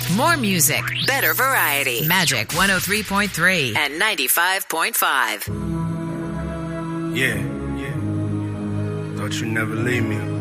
More music. Better variety. Magic 103.3 and 95.5. Yeah. Thought you'd never leave me.